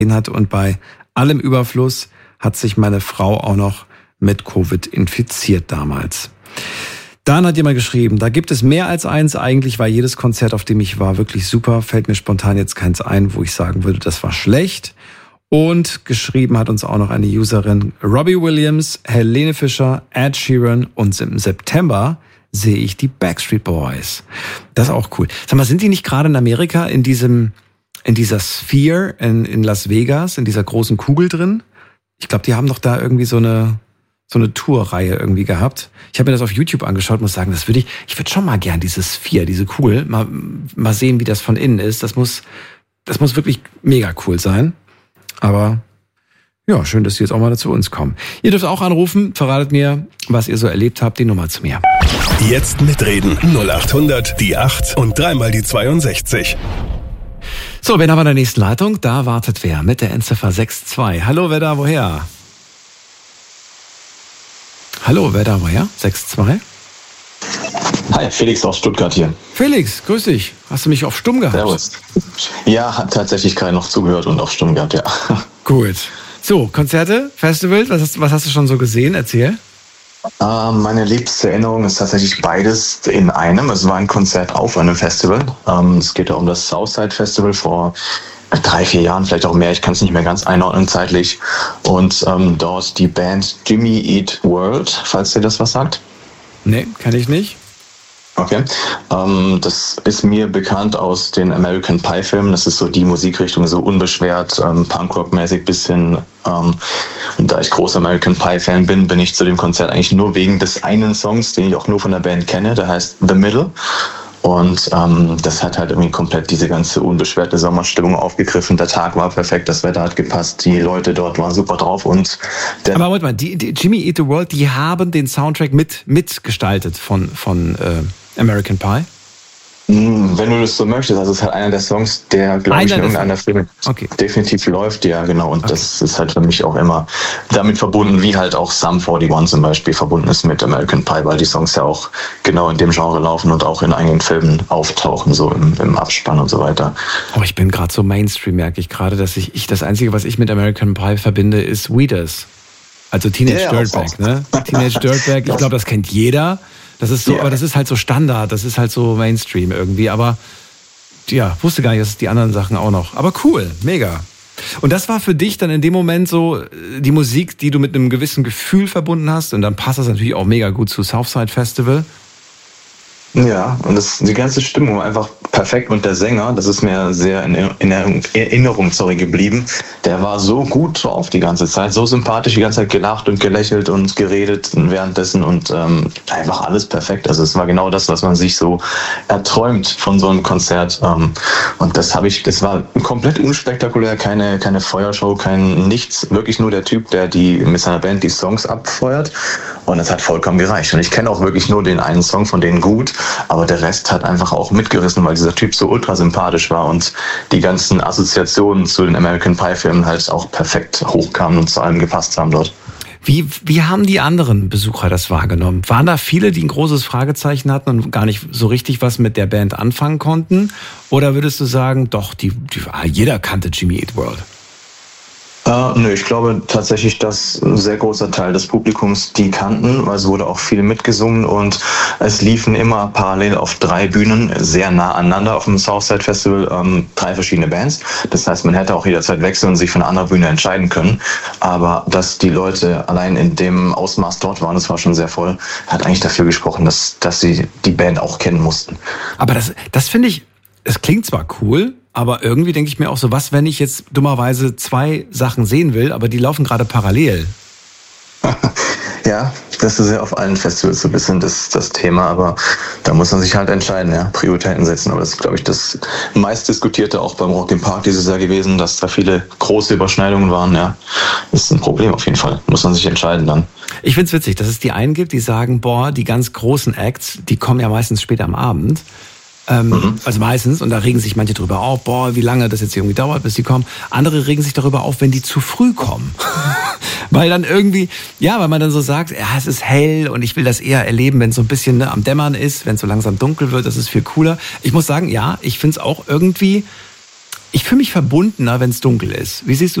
hat. Und bei allem Überfluss hat sich meine Frau auch noch mit Covid infiziert damals. Dann hat jemand geschrieben, da gibt es mehr als eins. Eigentlich war jedes Konzert, auf dem ich war, wirklich super. Fällt mir spontan jetzt keins ein, wo ich sagen würde, das war schlecht. Und geschrieben hat uns auch noch eine Userin, Robbie Williams, Helene Fischer, Ed Sheeran und im September sehe ich die Backstreet Boys. Das ist auch cool. Sag mal, sind die nicht gerade in Amerika in dieser Sphere in Las Vegas, in dieser großen Kugel drin? Ich glaube, die haben doch da irgendwie so eine Tourreihe irgendwie gehabt. Ich habe mir das auf YouTube angeschaut, muss sagen, ich würde schon mal gern diese Sphere, diese Kugel, mal sehen, wie das von innen ist. Das muss wirklich mega cool sein. Aber ja, schön, dass Sie jetzt auch mal zu uns kommen. Ihr dürft auch anrufen, verratet mir, was ihr so erlebt habt, die Nummer zu mir. Jetzt mitreden, 0800, die 8 und dreimal die 62. So, wen haben wir in der nächsten Leitung? Da wartet wer mit der Endziffer 62. Hallo, wer da, woher? Hallo, wer da, woher? 62? Hi, Felix aus Stuttgart hier. Felix, grüß dich. Hast du mich auf Stumm gehabt? Servus. Ja, hat tatsächlich gerade noch zugehört und auf Stumm gehabt, ja. Gut. So, Konzerte, Festival, was hast du schon so gesehen? Erzähl. Meine liebste Erinnerung ist tatsächlich beides in einem. Es war ein Konzert auf einem Festival. Es geht ja um das Southside Festival vor 3-4 Jahren, vielleicht auch mehr. Ich kann es nicht mehr ganz einordnen zeitlich. Und dort die Band Jimmy Eat World, falls dir das was sagt. Nee, kann ich nicht. Okay. Das ist mir bekannt aus den American Pie Filmen. Das ist so die Musikrichtung, so unbeschwert, Punkrock-mäßig bisschen. Und da ich großer American Pie Fan bin ich zu dem Konzert eigentlich nur wegen des einen Songs, den ich auch nur von der Band kenne. Der heißt The Middle. Und das hat halt irgendwie komplett diese ganze unbeschwerte Sommerstimmung aufgegriffen. Der Tag war perfekt, das Wetter hat gepasst, die Leute dort waren super drauf. Und aber warte mal, die Jimmy Eat the World, die haben den Soundtrack mitgestaltet von American Pie? Wenn du das so möchtest, also es ist halt einer der Songs, der, glaube ich, in irgendeiner Film definitiv läuft, ja genau. Und das ist halt für mich auch immer damit verbunden, wie halt auch Sum 41 zum Beispiel verbunden ist mit American Pie, weil die Songs ja auch genau in dem Genre laufen und auch in einigen Filmen auftauchen, so im Abspann und so weiter. Oh, ich bin gerade so Mainstream, merke ich gerade, dass ich das Einzige, was ich mit American Pie verbinde, ist Weeders. Also Teenage Dirtbag, ne? Teenage Dirtbag, ich glaube, das kennt jeder. Das ist so, aber das ist halt so Standard, das ist halt so Mainstream irgendwie, aber ja, wusste gar nicht, dass es die anderen Sachen auch noch. Aber cool, mega. Und das war für dich dann in dem Moment so die Musik, die du mit einem gewissen Gefühl verbunden hast, und dann passt das natürlich auch mega gut zu Southside Festival. Ja, und die ganze Stimmung war einfach perfekt. Und der Sänger, das ist mir sehr in Erinnerung geblieben, der war so gut drauf die ganze Zeit, so sympathisch, die ganze Zeit gelacht und gelächelt und geredet währenddessen und einfach alles perfekt. Also es war genau das, was man sich so erträumt von so einem Konzert. Und das war komplett unspektakulär, keine Feuershow, kein nichts, wirklich nur der Typ, der mit seiner Band die Songs abfeuert. Und es hat vollkommen gereicht. Und ich kenne auch wirklich nur den einen Song von denen gut, aber der Rest hat einfach auch mitgerissen, weil dieser Typ so ultra sympathisch war und die ganzen Assoziationen zu den American Pie Filmen halt auch perfekt hochkamen und zu allem gepasst haben dort. Wie haben die anderen Besucher das wahrgenommen? Waren da viele, die ein großes Fragezeichen hatten und gar nicht so richtig was mit der Band anfangen konnten? Oder würdest du sagen, doch, jeder kannte Jimmy Eat World? Nö, ich glaube tatsächlich, dass ein sehr großer Teil des Publikums die kannten, weil es wurde auch viel mitgesungen und es liefen immer parallel auf 3 Bühnen sehr nah aneinander auf dem Southside Festival 3 verschiedene Bands. Das heißt, man hätte auch jederzeit wechseln und sich von einer anderen Bühne entscheiden können. Aber dass die Leute allein in dem Ausmaß dort waren, das war schon sehr voll, hat eigentlich dafür gesprochen, dass sie die Band auch kennen mussten. Aber das finde ich, es klingt zwar cool, aber irgendwie denke ich mir auch so, was, wenn ich jetzt dummerweise 2 Sachen sehen will, aber die laufen gerade parallel? Ja, das ist ja auf allen Festivals so ein bisschen das Thema, aber da muss man sich halt entscheiden, ja, Prioritäten setzen. Aber das ist, glaube ich, das meistdiskutierte auch beim Rock im Park dieses Jahr gewesen, dass da viele große Überschneidungen waren, ja. Das ist ein Problem auf jeden Fall, muss man sich entscheiden dann. Ich find's witzig, dass es die einen gibt, die sagen, boah, die ganz großen Acts, die kommen ja meistens später am Abend. Also meistens, und da regen sich manche drüber auf, boah, wie lange das jetzt irgendwie dauert, bis die kommen. Andere regen sich darüber auf, wenn die zu früh kommen. Weil dann irgendwie, weil man dann so sagt, ja, es ist hell und ich will das eher erleben, wenn es so ein bisschen am Dämmern ist, wenn es so langsam dunkel wird, das ist viel cooler. Ich muss sagen, ja, ich find's auch irgendwie Ich fühle mich verbundener, wenn es dunkel ist. Wie siehst du